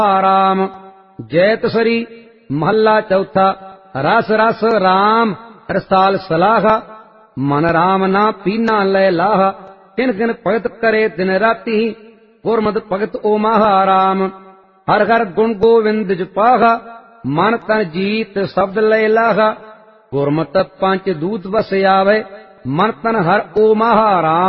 राम। जैतसरी महला चौथा। रस रस राम रसाल सलाहा, मन राम ना पीना लै लाहा। किन किन भगत करे दिन राती, गुरमत भगत ओ महाराम। हर हर गुण गोविंद जपाहा, मन तन जीत शब्द लै लाहा। गुरमत पंच दूत बस आवे, मन तन हर ओ महाराम।